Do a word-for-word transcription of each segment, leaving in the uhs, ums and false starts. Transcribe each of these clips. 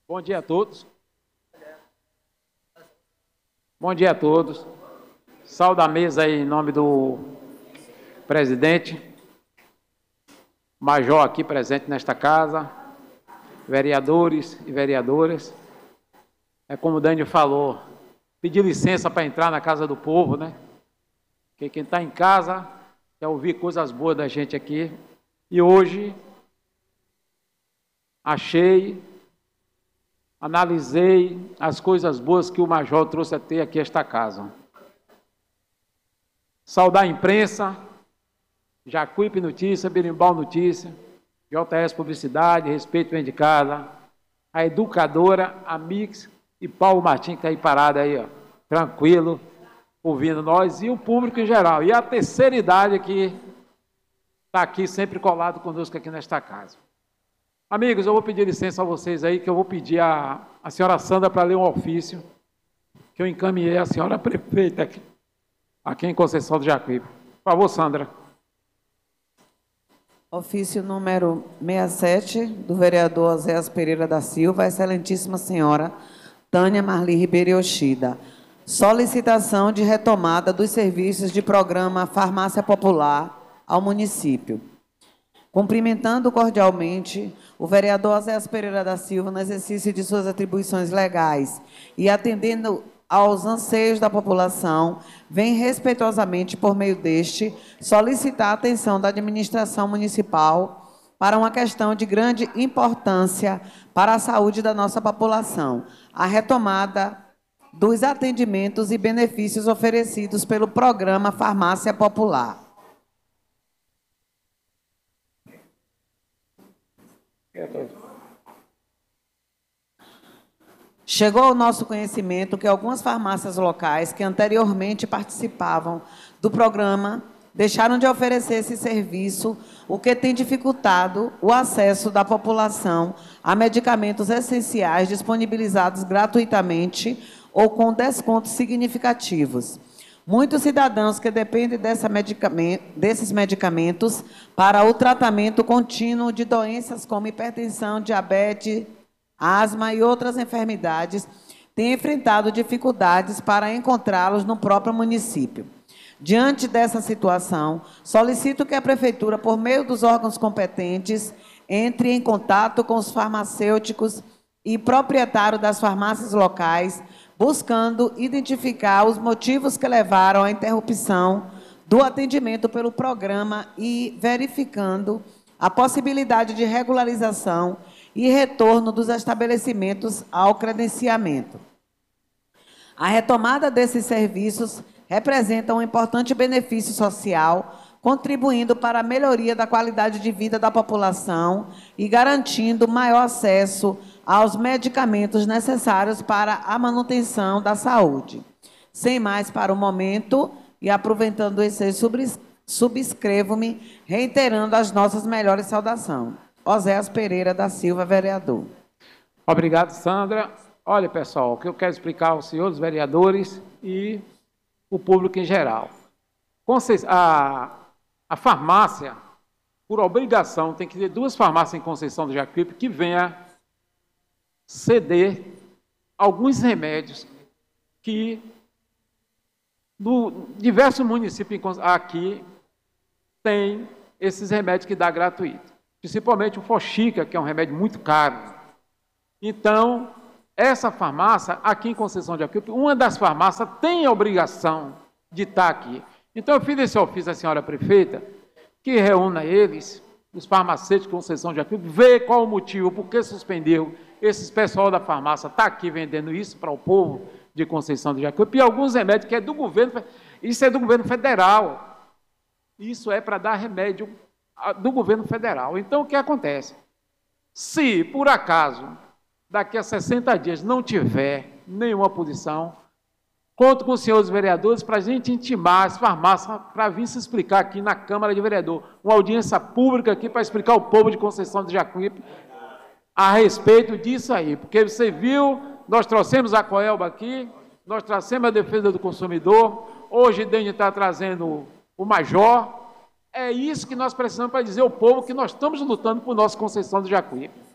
Bom dia a todos. Bom dia a todos. Saúdo a mesa aí em nome do presidente, major aqui presente nesta casa, vereadores e vereadoras. É como o Dânio falou, pedir licença para entrar na casa do povo, né? Porque quem está em casa quer ouvir coisas boas da gente aqui. E hoje achei, analisei as coisas boas que o major trouxe até aqui esta casa. Saudar a imprensa, Jacuípe Notícia, Berimbau Notícia, J S Publicidade, Respeito Vem de Casa, a educadora, a Mix e Paulo Martins, que está aí parado aí, ó, tranquilo, ouvindo nós, e o público em geral. E a terceira idade que está aqui sempre colado conosco aqui nesta casa. Amigos, eu vou pedir licença a vocês aí, que eu vou pedir a, a senhora Sandra para ler um ofício que eu encaminhei à senhora prefeita aqui, aqui em Conceição do Jacuípe. Por favor, Sandra. Ofício número sessenta e sete, do vereador Oséias Pereira da Silva, excelentíssima senhora Tânia Marli Ribeiro Yoshida. Solicitação de retomada dos serviços de programa Farmácia Popular ao município. Cumprimentando cordialmente o vereador Oséias Pereira da Silva no exercício de suas atribuições legais e atendendo aos anseios da população, vem respeitosamente, por meio deste, solicitar a atenção da administração municipal para uma questão de grande importância para a saúde da nossa população, a retomada dos atendimentos e benefícios oferecidos pelo programa Farmácia Popular. Chegou ao nosso conhecimento que algumas farmácias locais que anteriormente participavam do programa deixaram de oferecer esse serviço, o que tem dificultado o acesso da população a medicamentos essenciais disponibilizados gratuitamente ou com descontos significativos. Muitos cidadãos que dependem dessa medicamento, desses medicamentos para o tratamento contínuo de doenças como hipertensão, diabetes, asma e outras enfermidades têm enfrentado dificuldades para encontrá-los no próprio município. Diante dessa situação, solicito que a Prefeitura, por meio dos órgãos competentes, entre em contato com os farmacêuticos e proprietários das farmácias locais, buscando identificar os motivos que levaram à interrupção do atendimento pelo programa e verificando a possibilidade de regularização e retorno dos estabelecimentos ao credenciamento. A retomada desses serviços representa um importante benefício social, contribuindo para a melhoria da qualidade de vida da população e garantindo maior acesso aos medicamentos necessários para a manutenção da saúde. Sem mais para o momento, e aproveitando esse, subscrevo-me, reiterando as nossas melhores saudações. Oséias Pereira da Silva, vereador. Obrigado, Sandra. Olha, pessoal, o que eu quero explicar aos senhores vereadores e o público em geral. A, a farmácia, por obrigação, tem que ter duas farmácias em Conceição do Jacuípe que venha ceder alguns remédios que no diversos municípios aqui tem esses remédios que dá gratuito. Principalmente o Fochica, que é um remédio muito caro. Então, essa farmácia, aqui em Conceição de Jacuípe, uma das farmácias tem a obrigação de estar aqui. Então, eu fiz esse ofício à senhora prefeita, que reúna eles, os farmacêuticos de Conceição de Jacuípe, vê qual o motivo, por que suspendeu esse pessoal da farmácia, está aqui vendendo isso para o povo de Conceição de Jacuípe, e alguns remédios que é do governo, isso é do governo federal. Isso é para dar remédio do governo federal. Então, o que acontece? Se, por acaso, daqui a sessenta dias não tiver nenhuma posição, conto com os senhores vereadores para a gente intimar as farmácias para vir se explicar aqui na Câmara de Vereador, uma audiência pública aqui para explicar ao povo de Conceição de Jacuípe a respeito disso aí, porque você viu, nós trouxemos a Coelba aqui, nós trouxemos a defesa do consumidor, hoje o Dene está trazendo o Major. É isso que nós precisamos para dizer ao povo que nós estamos lutando por nossa Conceição do Jacuípe.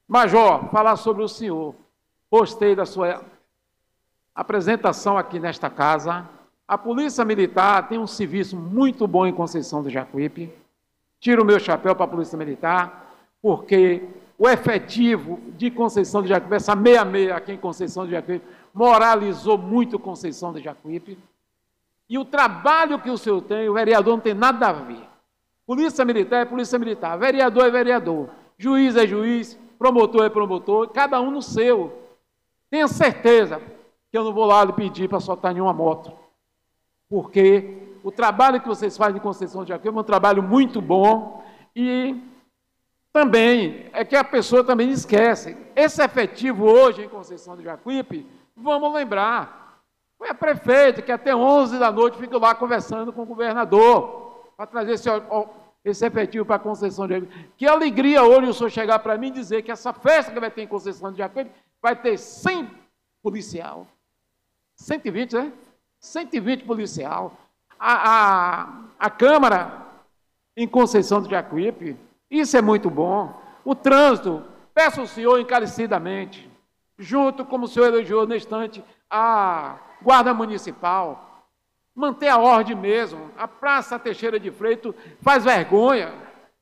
Major, falar sobre o senhor. Gostei da sua apresentação aqui nesta casa. A Polícia Militar tem um serviço muito bom em Conceição do Jacuípe. Tiro o meu chapéu para a Polícia Militar, porque o efetivo de Conceição do Jacuípe, essa meia meia aqui em Conceição do Jacuípe, moralizou muito Conceição do Jacuípe. E o trabalho que o senhor tem, o vereador não tem nada a ver. Polícia Militar é Polícia Militar, vereador é vereador, juiz é juiz, promotor é promotor, cada um no seu. Tenha certeza que eu não vou lá lhe pedir para soltar nenhuma moto, porque o trabalho que vocês fazem em Conceição do Jacuípe é um trabalho muito bom e também é que a pessoa também esquece. Esse efetivo hoje em Conceição do Jacuípe, vamos lembrar, foi a prefeita que até onze da noite fica lá conversando com o governador para trazer esse, esse efetivo para a Conceição do Jacuípe. Que alegria hoje o senhor chegar para mim e dizer que essa festa que vai ter em Conceição do Jacuípe vai ter cem policial. cento e vinte, né? cento e vinte policial. A, a, a Câmara em Conceição do Jacuípe, isso é muito bom. O trânsito, peço ao senhor encarecidamente, junto, como o senhor elogiou na estante, a Guarda Municipal, manter a ordem mesmo. A Praça Teixeira de Freitas faz vergonha.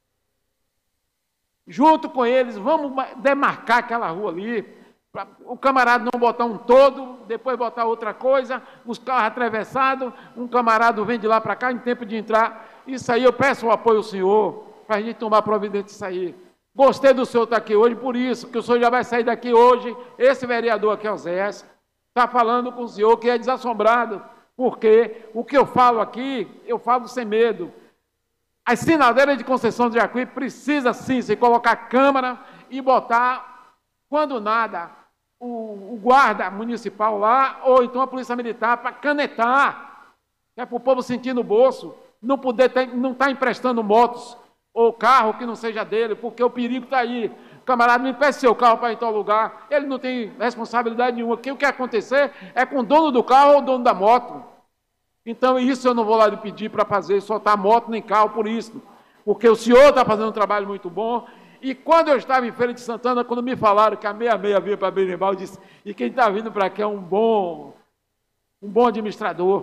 Junto com eles, vamos demarcar aquela rua ali, para o camarada não botar um todo, depois botar outra coisa, os carros atravessados, um camarada vem de lá para cá em tempo de entrar. Isso aí eu peço o apoio ao senhor, para a gente tomar providência disso aí. Gostei do senhor estar aqui hoje, por isso, que o senhor já vai sair daqui hoje, esse vereador aqui, Oséias, está falando com o senhor que é desassombrado, porque o que eu falo aqui, eu falo sem medo. As sinaleiras de Conceição do Jacuípe precisa sim se colocar câmara e botar, quando nada, o, o guarda municipal lá, ou então a polícia militar, para canetar, é para o povo sentir no bolso, não poder ter, não estar tá emprestando motos ou carro que não seja dele, porque o perigo está aí. O camarada me empresta seu carro para ir em tal lugar, ele não tem responsabilidade nenhuma, porque o que acontecer é com o dono do carro ou o dono da moto. Então, isso eu não vou lá lhe pedir para fazer, soltar moto nem carro por isso, porque o senhor está fazendo um trabalho muito bom. E quando eu estava em Feira de Santana, quando me falaram que a meia meia vinha para Berimbau, eu disse, e quem está vindo para aqui é um bom, um bom administrador.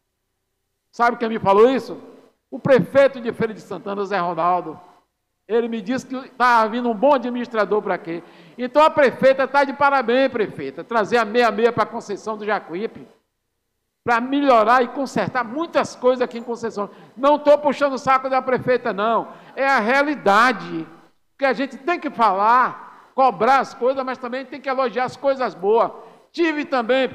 Sabe quem me falou isso? O prefeito de Feira de Santana, Zé Ronaldo. Ele me disse que estava vindo um bom administrador para aqui. Então a prefeita está de parabéns, prefeita, trazer a meia meia para a Conceição do Jacuípe, para melhorar e consertar muitas coisas aqui em Conceição. Não estou puxando o saco da prefeita, não. É a realidade. Porque a gente tem que falar, cobrar as coisas, mas também tem que elogiar as coisas boas. Tive também,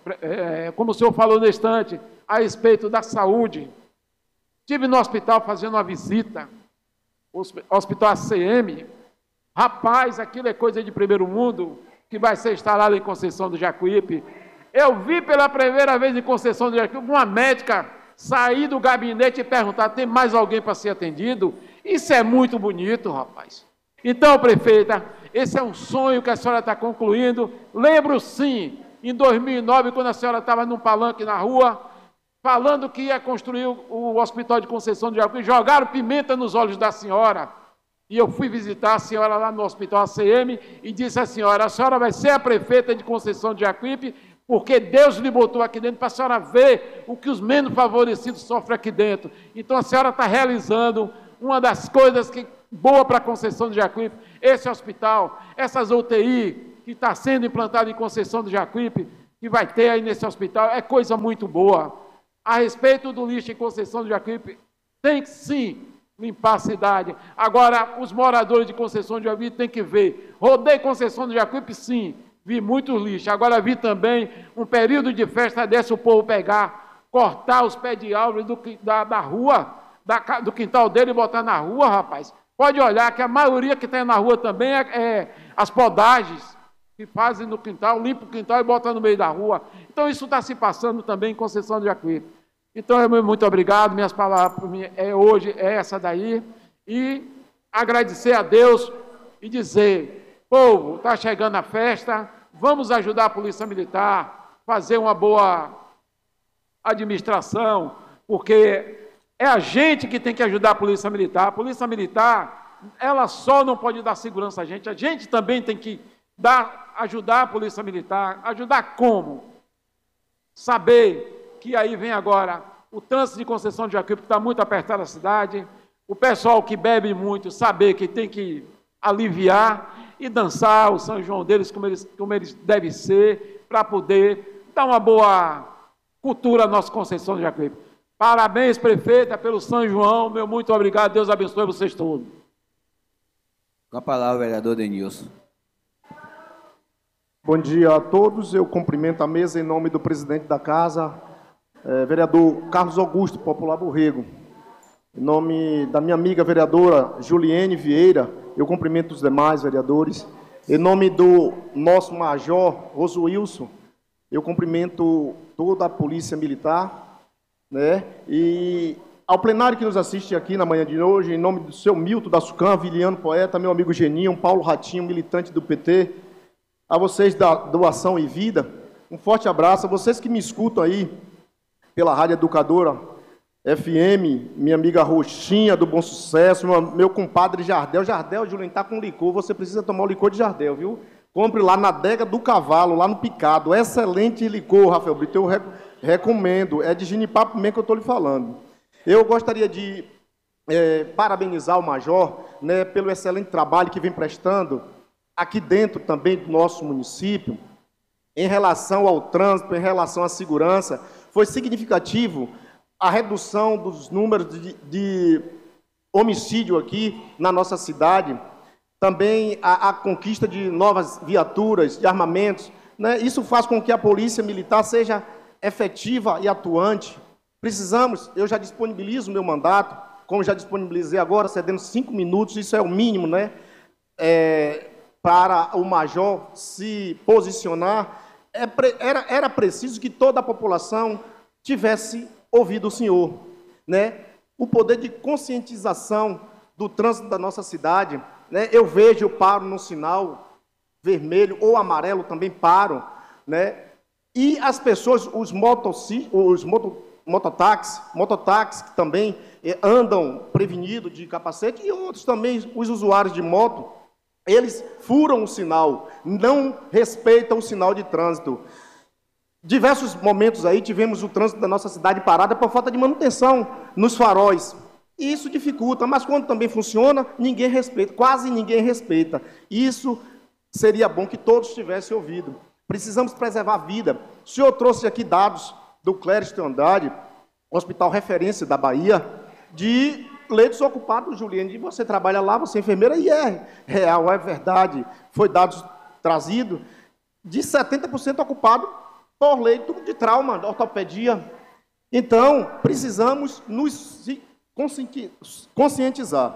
é, como o senhor falou no instante, a respeito da saúde. Estive no hospital fazendo uma visita, o hospital A C M. Rapaz, aquilo é coisa de primeiro mundo, que vai ser instalado em Conceição do Jacuípe. Eu vi pela primeira vez em Conceição do Jacuípe uma médica sair do gabinete e perguntar, tem mais alguém para ser atendido? Isso é muito bonito, rapaz. Então, prefeita, esse é um sonho que a senhora está concluindo. Lembro, sim, em dois mil e nove, quando a senhora estava num palanque na rua, falando que ia construir o Hospital de Conceição do Jacuípe, jogaram pimenta nos olhos da senhora. E eu fui visitar a senhora lá no Hospital A C M e disse à senhora, a senhora vai ser a prefeita de Conceição do Jacuípe, porque Deus lhe botou aqui dentro para a senhora ver o que os menos favorecidos sofrem aqui dentro. Então a senhora está realizando uma das coisas que boa para a Conceição do Jacuípe, esse hospital, essas U T I que está sendo implantada em Conceição do Jacuípe, que vai ter aí nesse hospital, é coisa muito boa. A respeito do lixo em Conceição do Jacuípe, tem que sim limpar a cidade. Agora, os moradores de Conceição do Jacuípe têm que ver. Rodei Conceição do Jacuípe, sim, vi muito lixo. Agora vi também um período de festa desse, o povo pegar, cortar os pés de árvore do, da, da rua, da, do quintal dele e botar na rua, rapaz. Pode olhar que a maioria que tem na rua também é, é as podagens que fazem no quintal, limpa o quintal e bota no meio da rua. Então isso está se passando também em Conceição do Jacuípe. Então, muito obrigado, minhas palavras é, hoje é essa daí, e agradecer a Deus e dizer, povo, está chegando a festa, vamos ajudar a Polícia Militar, fazer uma boa administração, porque é a gente que tem que ajudar a Polícia Militar. A Polícia Militar ela só não pode dar segurança a gente, a gente também tem que dar, ajudar a Polícia Militar. Ajudar como? Saber que aí vem agora o trânsito de Conceição de Jacuípe, que está muito apertado na cidade, o pessoal que bebe muito, saber que tem que aliviar e dançar o São João deles como eles, como eles devem ser, para poder dar uma boa cultura à nossa Conceição de Jacuípe. Parabéns, prefeita, pelo São João, meu muito obrigado, Deus abençoe vocês todos. Com a palavra, o vereador Denilson. Bom dia a todos, eu cumprimento a mesa em nome do presidente da casa, eh, vereador Carlos Augusto, Popular Borrego. Em nome da minha amiga vereadora Juliene Vieira, eu cumprimento os demais vereadores. Em nome do nosso major Rosuilson, eu cumprimento toda a Polícia Militar, né? E ao plenário que nos assiste aqui na manhã de hoje, em nome do seu Milton da Sucam, Viliano Poeta, meu amigo Geninho, Paulo Ratinho, militante do P T, a vocês da Doação e Vida, um forte abraço. A vocês que me escutam aí pela Rádio Educadora F M, minha amiga Roxinha do Bom Sucesso, meu, meu compadre Jardel. Jardel, Juliano, está com licor, você precisa tomar o licor de Jardel, viu? Compre lá na Adega do Cavalo, lá no Picado. Excelente licor, Rafael Brito, eu rec recomendo. É de ginipapo mesmo que eu estou lhe falando. Eu gostaria de é, parabenizar o Major, né, pelo excelente trabalho que vem prestando aqui dentro também do nosso município, em relação ao trânsito, em relação à segurança. Foi significativo a redução dos números de, de homicídio aqui na nossa cidade, também a, a conquista de novas viaturas, de armamentos, né? Isso faz com que a Polícia Militar seja efetiva e atuante. Precisamos, eu já disponibilizo o meu mandato, como já disponibilizei agora, cedendo cinco minutos, isso é o mínimo, né? É, para o major se posicionar, é pre, era, era preciso que toda a população tivesse ouvido o senhor, né? O poder de conscientização do trânsito da nossa cidade, né? Eu vejo, eu paro no sinal vermelho ou amarelo, também paro, né? E as pessoas, os, motoci, os moto, mototáxis, mototáxis que também eh, andam prevenidos de capacete, e outros também, os usuários de moto, eles furam o sinal, não respeitam o sinal de trânsito. Diversos momentos aí tivemos o trânsito da nossa cidade parada por falta de manutenção nos faróis. E isso dificulta, mas quando também funciona, ninguém respeita, quase ninguém respeita. Isso seria bom que todos tivessem ouvido. Precisamos preservar a vida. O senhor trouxe aqui dados do Clériston Andrade, hospital referência da Bahia, de leitos ocupados, Juliane, você trabalha lá, você é enfermeira, e é real, é verdade, foi dados trazidos, de setenta por cento ocupado por leito de trauma, de ortopedia. Então, precisamos nos conscientizar.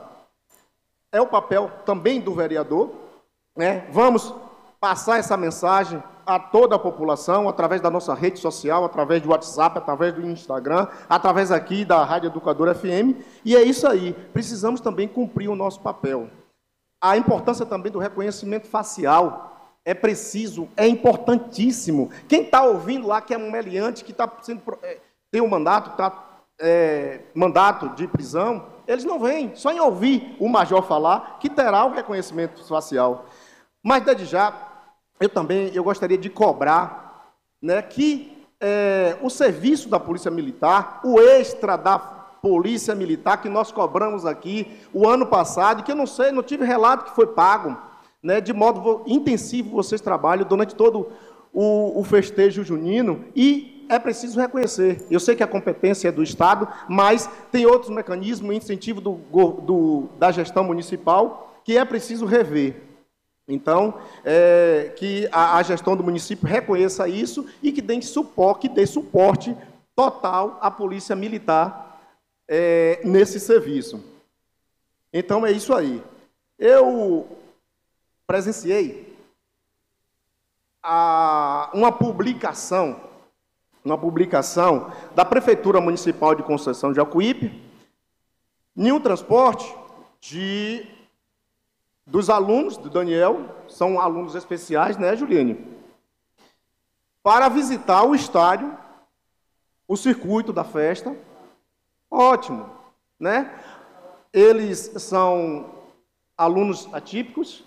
É o papel também do vereador, né? Vamos passar essa mensagem a toda a população, através da nossa rede social, através do WhatsApp, através do Instagram, através aqui da Rádio Educadora F M, e é isso aí, precisamos também cumprir o nosso papel. A importância também do reconhecimento facial, é preciso, é importantíssimo. Quem está ouvindo lá, que é um meliante, que está sendo, é, tem um mandato, está, é, mandato de prisão, eles não vêm, só em ouvir o major falar, que terá o reconhecimento facial. Mas, desde já, eu também eu gostaria de cobrar, né, que é, o serviço da Polícia Militar, o extra da Polícia Militar, que nós cobramos aqui o ano passado, que eu não sei, não tive relato que foi pago, né, de modo intensivo vocês trabalham durante todo o, o festejo junino, e é preciso reconhecer. Eu sei que a competência é do Estado, mas tem outros mecanismos, incentivo do, do, da gestão municipal, que é preciso rever. Então, é, que a, a gestão do município reconheça isso e que dê suporte, que dê suporte total à Polícia Militar é, nesse serviço. Então, é isso aí. Eu presenciei a, uma publicação, uma publicação da Prefeitura Municipal de Conceição de Jacuípe, em um transporte de... dos alunos do Daniel, são alunos especiais, né, Juliane? Para visitar o estádio, o circuito da festa. Ótimo, né? Eles são alunos atípicos,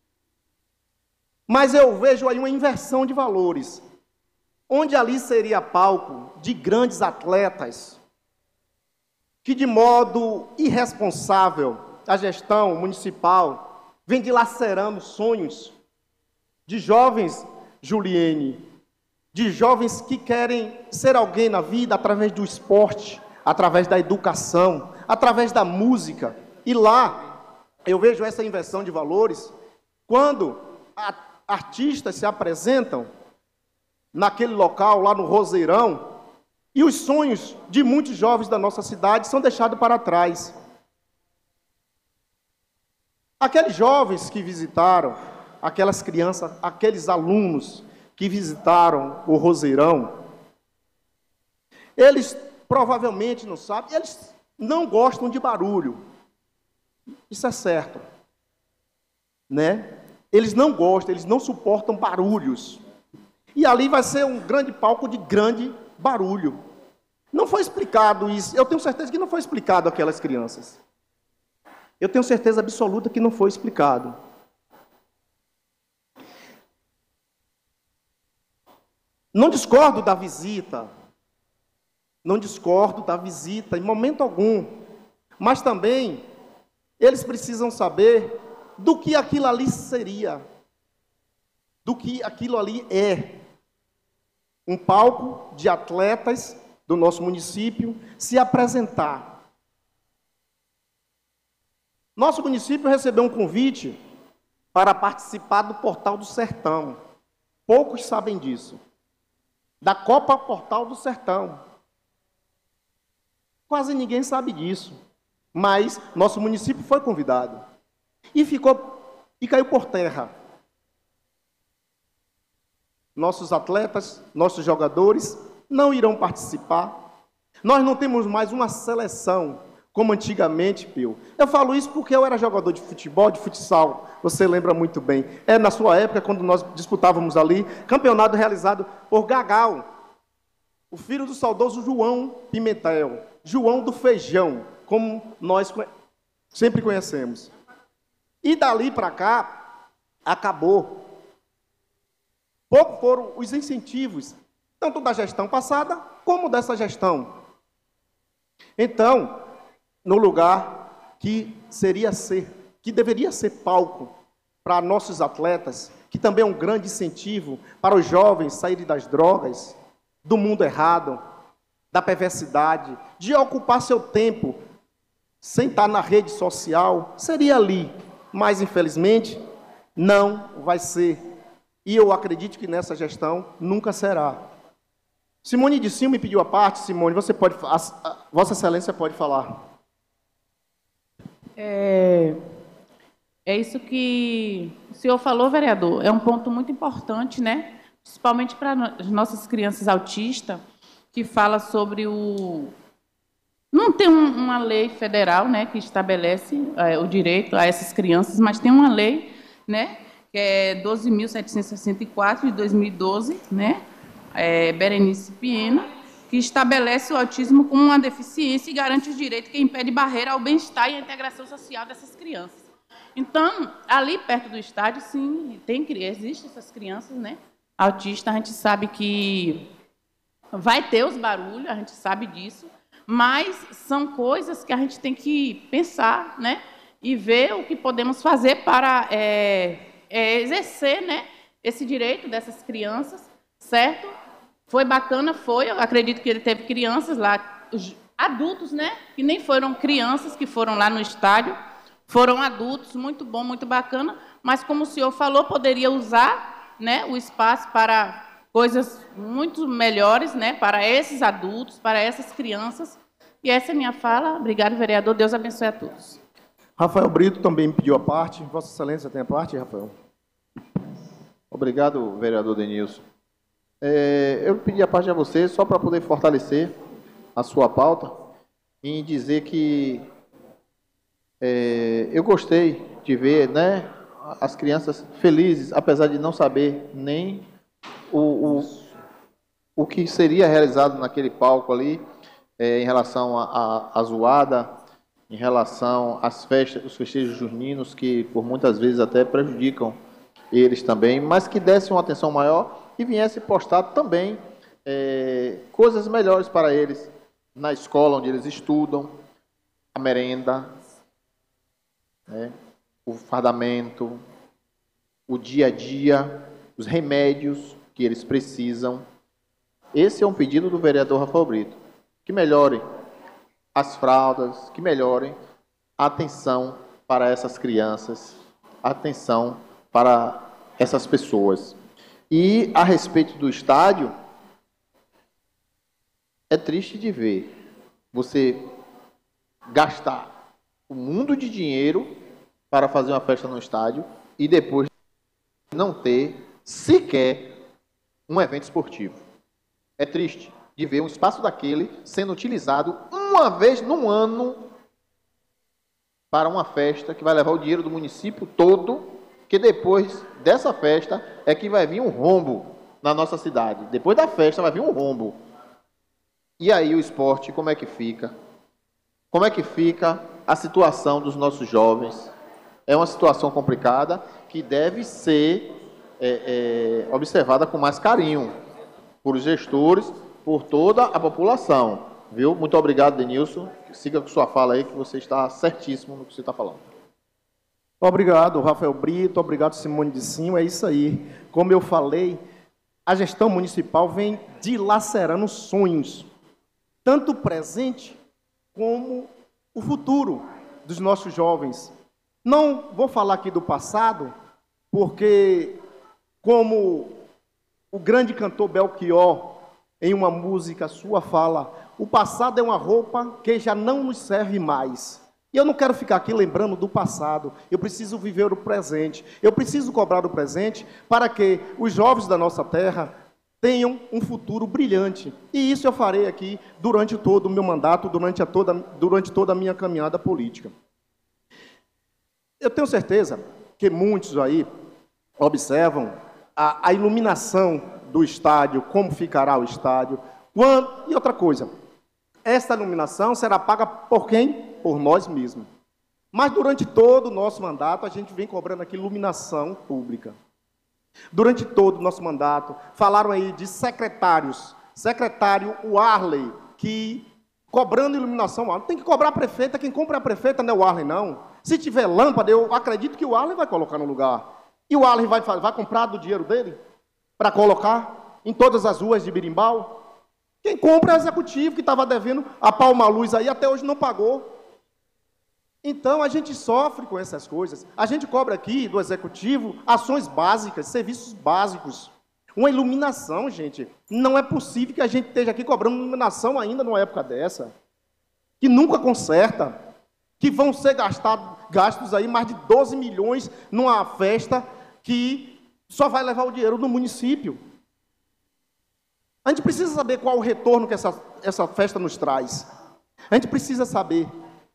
mas eu vejo aí uma inversão de valores, onde ali seria palco de grandes atletas, que de modo irresponsável a gestão municipal vem dilacerando sonhos de jovens, Juliene, de jovens que querem ser alguém na vida através do esporte, através da educação, através da música. E lá eu vejo essa inversão de valores quando a, artistas se apresentam naquele local, lá no Roseirão, e os sonhos de muitos jovens da nossa cidade são deixados para trás. Aqueles jovens que visitaram, aquelas crianças, aqueles alunos que visitaram o Roseirão, eles provavelmente não sabem, eles não gostam de barulho. Isso é certo, né? Eles não gostam, eles não suportam barulhos. E ali vai ser um grande palco de grande barulho. Não foi explicado isso, eu tenho certeza que não foi explicado àquelas crianças. Eu tenho certeza absoluta que não foi explicado. Não discordo da visita, não discordo da visita em momento algum, mas também eles precisam saber do que aquilo ali seria, do que aquilo ali é. Um palco de atletas do nosso município se apresentar. Nosso município recebeu um convite para participar do Portal do Sertão. Poucos sabem disso. Da Copa Portal do Sertão. Quase ninguém sabe disso. Mas nosso município foi convidado. E ficou, e caiu por terra. Nossos atletas, nossos jogadores não irão participar. Nós não temos mais uma seleção como antigamente, Pio. Eu falo isso porque eu era jogador de futebol, de futsal, você lembra muito bem. É na sua época, quando nós disputávamos ali, campeonato realizado por Gagal, o filho do saudoso João Pimentel, João do Feijão, como nós sempre conhecemos. E dali para cá, acabou. Pouco foram os incentivos, tanto da gestão passada, como dessa gestão. Então, no lugar que seria ser, que deveria ser palco para nossos atletas, que também é um grande incentivo para os jovens saírem das drogas, do mundo errado, da perversidade, de ocupar seu tempo sem estar na rede social, seria ali. Mas, infelizmente, não vai ser. E eu acredito que nessa gestão nunca será. Simone de Silva me pediu a parte. Simone, você pode, a, a, Vossa Excelência pode falar. É, é isso que o senhor falou, vereador. É um ponto muito importante, né? Principalmente para as nossas crianças autistas, que fala sobre o... Não tem um, uma lei federal, né, que estabelece é, o direito a essas crianças, mas tem uma lei, né, que é doze mil setecentos e sessenta e quatro, de dois mil e doze, né, é, Berenice Piena, que estabelece o autismo como uma deficiência e garante os direitos que impede barreira ao bem-estar e à integração social dessas crianças. Então, ali perto do estádio, sim, tem, existem essas crianças, né, autistas. A gente sabe que vai ter os barulhos, a gente sabe disso, mas são coisas que a gente tem que pensar, né, e ver o que podemos fazer para é, é, exercer, né, esse direito dessas crianças, certo? Foi bacana, foi, eu acredito que ele teve crianças lá, adultos, né, que nem foram crianças que foram lá no estádio, foram adultos, muito bom, muito bacana, mas como o senhor falou, poderia usar, né, o espaço para coisas muito melhores, né, para esses adultos, para essas crianças. E essa é a minha fala. Obrigado, vereador. Deus abençoe a todos. Rafael Brito também me pediu a parte. Vossa Excelência tem a parte, Rafael? Obrigado, vereador Denilson. É, eu pedi a parte a você só para poder fortalecer a sua pauta e dizer que é, eu gostei de ver, né, as crianças felizes, apesar de não saber nem o, o, o que seria realizado naquele palco ali, é, em relação à zoada, em relação às festas, os festejos juninos, que por muitas vezes até prejudicam eles também, mas que dessem uma atenção maior e viessem postar também é, coisas melhores para eles na escola onde eles estudam, a merenda, né, o fardamento, o dia a dia, os remédios que eles precisam. Esse é um pedido do vereador Rafael Brito, que melhorem as fraldas, que melhorem a atenção para essas crianças, a atenção para essas pessoas. E a respeito do estádio, é triste de ver você gastar um mundo de dinheiro para fazer uma festa no estádio e depois não ter sequer um evento esportivo. É triste de ver um espaço daquele sendo utilizado uma vez no ano para uma festa que vai levar o dinheiro do município todo, que depois dessa festa é que vai vir um rombo na nossa cidade. Depois da festa vai vir um rombo. E aí o esporte, como é que fica? Como é que fica a situação dos nossos jovens? É uma situação complicada que deve ser é, é, observada com mais carinho por gestores, por toda a população. Viu? Muito obrigado, Denilson. Siga com sua fala aí, que você está certíssimo no que você está falando. Obrigado, Rafael Brito. Obrigado, Simone de Cima. É isso aí. Como eu falei, a gestão municipal vem dilacerando sonhos, tanto o presente como o futuro dos nossos jovens. Não vou falar aqui do passado, porque, como o grande cantor Belchior, em uma música sua, fala: o passado é uma roupa que já não nos serve mais. E eu não quero ficar aqui lembrando do passado. Eu preciso viver o presente. Eu preciso cobrar o presente para que os jovens da nossa terra tenham um futuro brilhante. E isso eu farei aqui durante todo o meu mandato, durante, a toda, durante toda a minha caminhada política. Eu tenho certeza que muitos aí observam a, a iluminação do estádio, como ficará o estádio. Quando, e outra coisa, esta iluminação será paga por quem? Por nós mesmos. Mas durante todo o nosso mandato, a gente vem cobrando aqui iluminação pública. Durante todo o nosso mandato, falaram aí de secretários. Secretário Warley, que cobrando iluminação, tem que cobrar a prefeita, quem compra a prefeita não é o Warley, não. Se tiver lâmpada, eu acredito que o Warley vai colocar no lugar. E o Warley vai, vai comprar do dinheiro dele para colocar em todas as ruas de Birimbau? Quem compra é o executivo, que estava devendo a Palma Luz aí, até hoje não pagou. Então, a gente sofre com essas coisas. A gente cobra aqui do executivo ações básicas, serviços básicos. Uma iluminação, gente. Não é possível que a gente esteja aqui cobrando iluminação ainda numa época dessa. Que nunca conserta. Que vão ser gastado, gastos aí mais de doze milhões numa festa que só vai levar o dinheiro do município. A gente precisa saber qual o retorno que essa, essa festa nos traz. A gente precisa saber.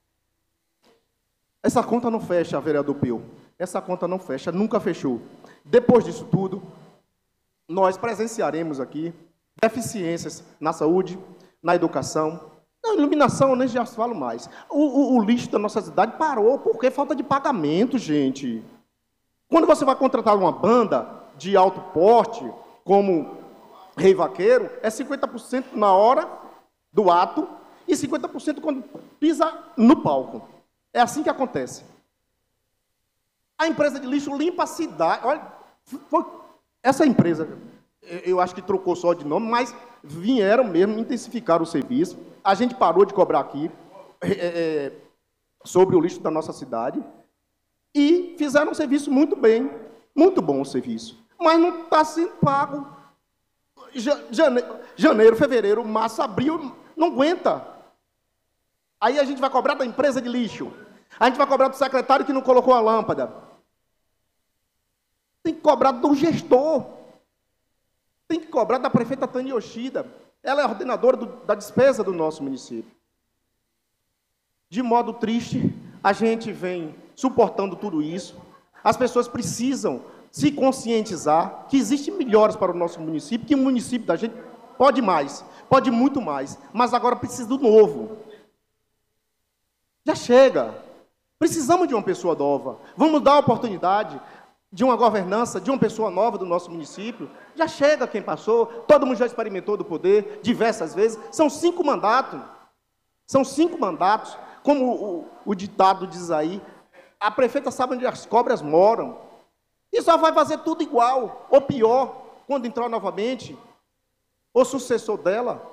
Essa conta não fecha, vereador Pio. Essa conta não fecha, nunca fechou. Depois disso tudo, nós presenciaremos aqui deficiências na saúde, na educação, na iluminação, eu nem já falo mais. O, o, o lixo da nossa cidade parou, porque falta de pagamento, gente. Quando você vai contratar uma banda de alto porte, como Rei Vaqueiro, é cinquenta por cento na hora do ato e cinquenta por cento quando pisa no palco. É assim que acontece. A empresa de lixo limpa a cidade. Olha, foi, essa empresa, eu acho que trocou só de nome, mas vieram mesmo intensificar o serviço. A gente parou de cobrar aqui é, é, sobre o lixo da nossa cidade e fizeram um serviço muito bem, muito bom o serviço. Mas não está sendo pago. Janeiro, janeiro, fevereiro, março, abril, não aguenta. Aí a gente vai cobrar da empresa de lixo. A gente vai cobrar do secretário que não colocou a lâmpada. Tem que cobrar do gestor. Tem que cobrar da prefeita Tânia Yoshida. Ela é a ordenadora do, da despesa do nosso município. De modo triste, a gente vem suportando tudo isso. As pessoas precisam se conscientizar que existem melhores para o nosso município, que o município da gente pode mais, pode muito mais, mas agora precisa do novo. Já chega. Precisamos de uma pessoa nova. Vamos dar a oportunidade de uma governança, de uma pessoa nova do nosso município. Já chega quem passou, todo mundo já experimentou do poder diversas vezes. São cinco mandatos. São cinco mandatos. Como o, o ditado diz aí, a prefeita sabe onde as cobras moram. E só vai fazer tudo igual, ou pior, quando entrar novamente, o sucessor dela.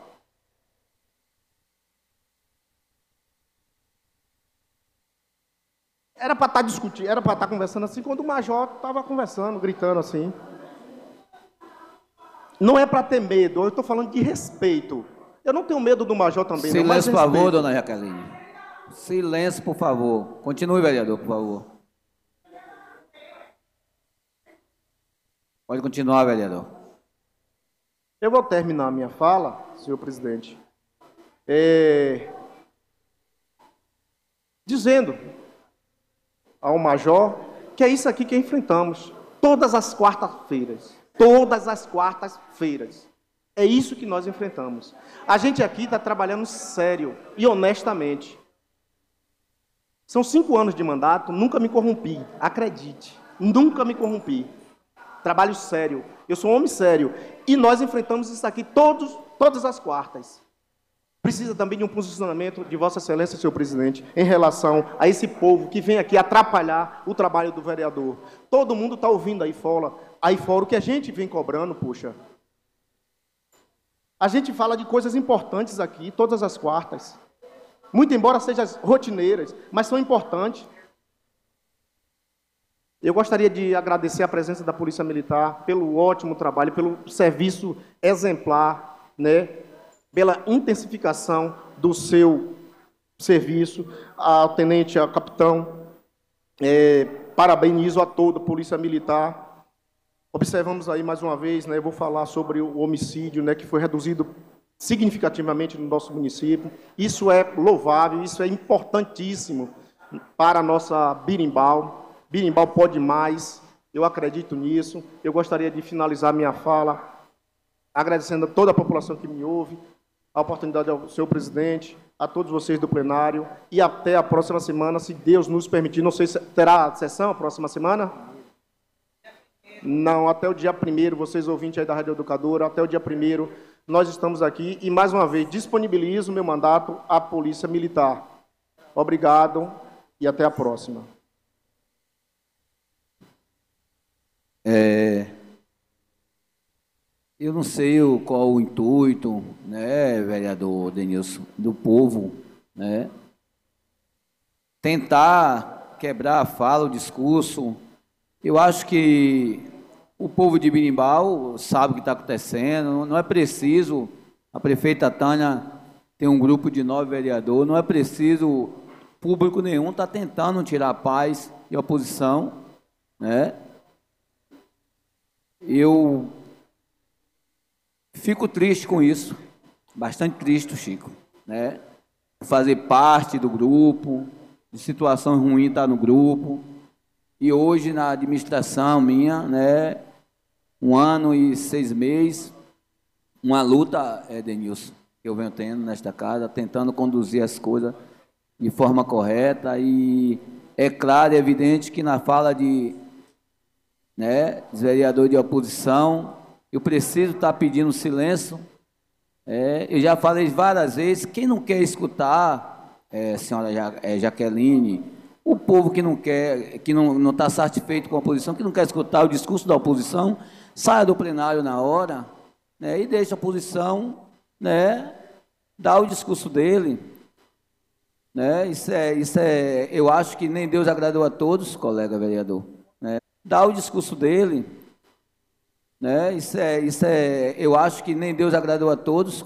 Era para estar discutindo, era para estar conversando assim, quando o major estava conversando, gritando assim. Não é para ter medo, eu estou falando de respeito. Eu não tenho medo do major também. Silêncio, por favor, dona Jaqueline. Silêncio, por favor. Continue, vereador, por favor. Pode continuar, vereador. Eu vou terminar a minha fala, senhor presidente, é... dizendo ao major que é isso aqui que enfrentamos todas as quartas-feiras. Todas as quartas-feiras. É isso que nós enfrentamos. A gente aqui está trabalhando sério e honestamente. São cinco anos de mandato, nunca me corrompi, acredite. Nunca me corrompi. Trabalho sério. Eu sou um homem sério. E nós enfrentamos isso aqui todos, todas as quartas. Precisa também de um posicionamento de Vossa Excelência, senhor presidente, em relação a esse povo que vem aqui atrapalhar o trabalho do vereador. Todo mundo está ouvindo aí fora, aí fora o que a gente vem cobrando, puxa. A gente fala de coisas importantes aqui, todas as quartas. Muito embora sejam rotineiras, mas são importantes. Eu gostaria de agradecer a presença da Polícia Militar pelo ótimo trabalho, pelo serviço exemplar, né? Pela intensificação do seu serviço. Ao tenente, ao capitão, é, parabenizo a toda a Polícia Militar. Observamos aí mais uma vez, né, eu vou falar sobre o homicídio, né, que foi reduzido significativamente no nosso município. Isso é louvável, isso é importantíssimo para a nossa Birimbau. Birimbau pode mais, eu acredito nisso. Eu gostaria de finalizar minha fala agradecendo a toda a população que me ouve, a oportunidade ao senhor presidente, a todos vocês do plenário, e até a próxima semana, se Deus nos permitir. Não sei se terá sessão a próxima semana? Não, até o dia primeiro, vocês ouvintes aí da Rádio Educadora, até o dia primeiro, nós estamos aqui, e mais uma vez, disponibilizo o meu mandato à Polícia Militar. Obrigado, e até a próxima. É, eu não sei o, qual o intuito, né, vereador Denilson, do povo, né, tentar quebrar a fala, o discurso. Eu acho que o povo de Birimbau sabe o que está acontecendo, não é preciso a prefeita Tânia ter um grupo de nove vereadores, não é preciso público nenhum está tentando tirar a paz e a oposição, né? Eu fico triste com isso, bastante triste, Chico, né? Fazer parte do grupo, de situação ruim estar no grupo, e hoje na administração minha, né, um ano e seis meses, uma luta, é, Denilson, que eu venho tendo nesta casa, tentando conduzir as coisas de forma correta, e é claro e evidente que na fala de, né, dos vereadores de oposição, eu preciso estar pedindo silêncio. É, eu já falei várias vezes, quem não quer escutar, é, senhora ja, é, Jaqueline, o povo que não quer, que não não está satisfeito com a oposição, que não quer escutar o discurso da oposição, saia do plenário na hora, né, e deixa a oposição, né, dar o discurso dele, né, isso é, isso é, eu acho que nem Deus agradou a todos, colega vereador, né, dar o discurso dele, né, isso é, isso é, eu acho que nem Deus agradou a todos.